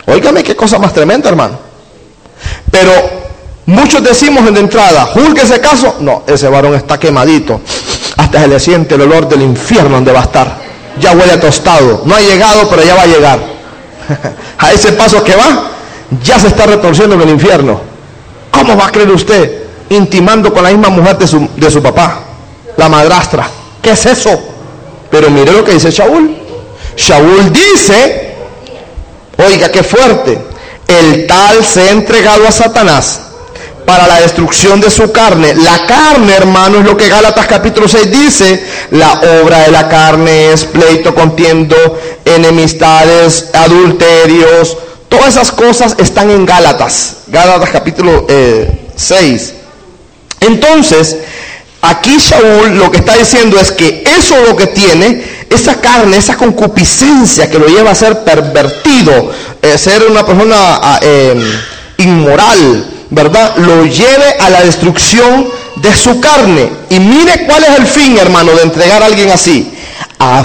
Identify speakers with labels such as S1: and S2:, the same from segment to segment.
S1: Óigame qué cosa más tremenda, hermano. Pero muchos decimos en la entrada, juzgue ese caso. No, ese varón está quemadito. Hasta se le siente el olor del infierno donde va a estar. Ya huele a tostado. No ha llegado, pero ya va a llegar. A ese paso que va, ya se está retorciendo en el infierno. ¿Cómo va a creer usted intimando con la misma mujer de su papá, la madrastra? ¿Qué es eso? Pero mire lo que dice Shaul. Shaul dice, oiga qué fuerte, el tal se ha entregado a Satanás para la destrucción de su carne. La carne, hermano, es lo que Gálatas capítulo 6 dice. La obra de la carne es pleito, contiendo, enemistades, adulterios. Todas esas cosas están en Gálatas capítulo 6. Entonces, aquí Shaul lo que está diciendo es que eso lo que tiene, esa carne, esa concupiscencia que lo lleva a ser pervertido, ser una persona inmoral, ¿verdad? Lo lleve a la destrucción de su carne. Y mire cuál es el fin, hermano, de entregar a alguien así. A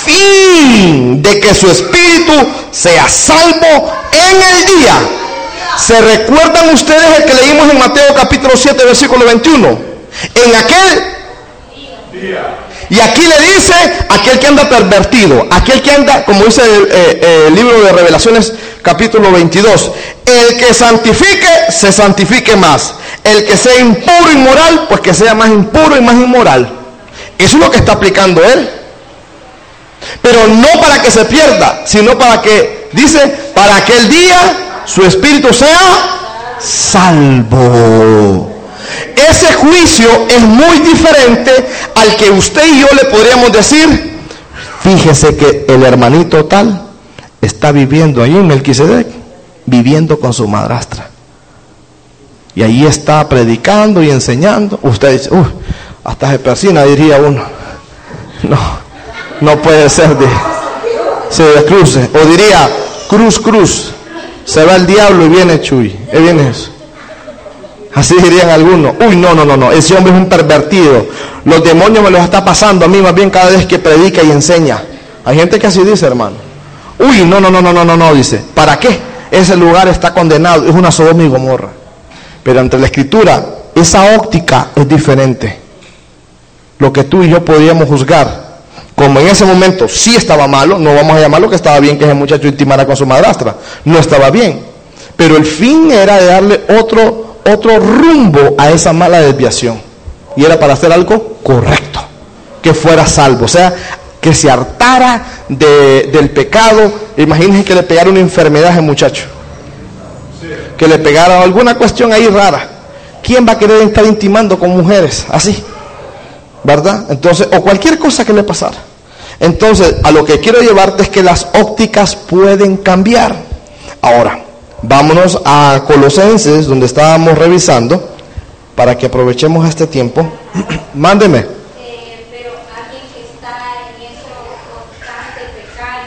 S1: fin de que su espíritu sea salvo en el día. ¿Se recuerdan ustedes el que leímos en Mateo capítulo 7, versículo 21? En aquel día. Y aquí le dice, aquel que anda pervertido, aquel que anda, como dice el libro de Revelaciones capítulo 22, el que santifique, se santifique más. El que sea impuro, inmoral, pues que sea más impuro y más inmoral. Eso es lo que está aplicando él. Pero no para que se pierda, sino para que, dice, para aquel día su espíritu sea salvo. Ese juicio es muy diferente al que usted y yo le podríamos decir, fíjese que el hermanito tal está viviendo ahí en Melquisedec, viviendo con su madrastra. Y ahí está predicando y enseñando. Usted dice, hasta se persina, diría uno. No puede ser se descruce. O diría, cruz. Se va el diablo y viene Chuy. Viene eso. Así dirían algunos. No, ese hombre es un pervertido. Los demonios me los está pasando a mí más bien cada vez que predica y enseña. Hay gente que así dice, hermano. No, dice. ¿Para qué? Ese lugar está condenado. Es una Sodoma y Gomorra. Pero ante la Escritura, esa óptica es diferente. Lo que tú y yo podíamos juzgar, como en ese momento sí estaba malo, no vamos a llamarlo que estaba bien que ese muchacho intimara con su madrastra. No estaba bien. Pero el fin era de darle otro rumbo a esa mala desviación. Y era para hacer algo correcto. Que fuera salvo. O sea, que se hartara del pecado. Imagínense que le pegara una enfermedad a ese muchacho. Que le pegara alguna cuestión ahí rara. ¿Quién va a querer estar intimando con mujeres así? ¿Verdad? Entonces, o cualquier cosa que le pasara. Entonces, a lo que quiero llevarte es que las ópticas pueden cambiar. Ahora, vámonos a Colosenses, donde estábamos revisando, para que aprovechemos este tiempo. Mándeme.
S2: Pero alguien que está en eso constante, pecar,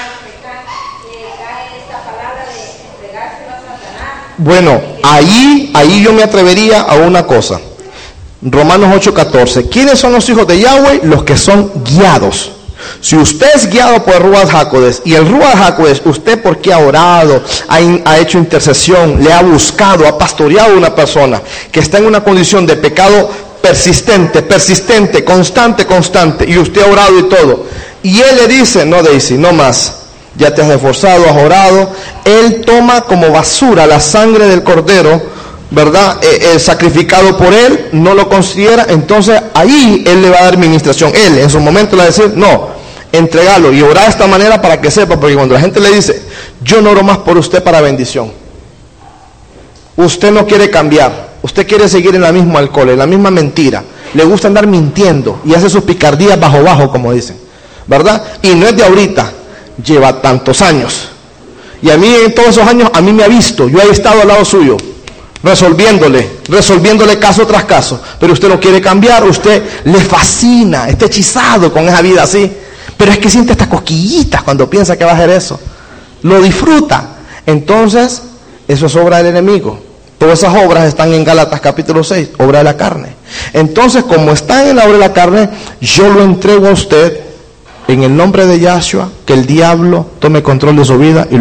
S2: cae esta palabra de entregárselo a Satanás.
S1: Bueno, ahí yo me atrevería a una cosa. Romanos 8:14. ¿Quiénes son los hijos de Yahweh? Los que son guiados. Si usted es guiado por el Ruach HaKodesh, y el Ruach HaKodesh, usted porque ha orado, ha hecho intercesión, le ha buscado, ha pastoreado a una persona que está en una condición de pecado persistente, constante, y usted ha orado y todo, y él le dice, no Daisy, no más, ya te has esforzado, has orado, él toma como basura la sangre del cordero, ¿verdad? Sacrificado por él, no lo considera, entonces ahí él le va a dar administración. Él en su momento le va a decir, no, entregalo y orar de esta manera para que sepa, porque cuando la gente le dice, yo no oro más por usted para bendición, usted no quiere cambiar, usted quiere seguir en la misma alcohol, en la misma mentira, le gusta andar mintiendo y hace sus picardías bajo, como dicen, ¿verdad? Y no es de ahorita, lleva tantos años, y a mí en todos esos años, a mí me ha visto, yo he estado al lado suyo, resolviéndole caso tras caso, pero usted no quiere cambiar, usted le fascina, está hechizado con esa vida así, pero es que siente estas cosquillitas cuando piensa que va a hacer eso, lo disfruta. Entonces, eso es obra del enemigo. Todas esas obras están en Gálatas capítulo 6, obra de la carne. Entonces, como están en la obra de la carne, yo lo entrego a usted en el nombre de Yahshua, que el diablo tome control de su vida y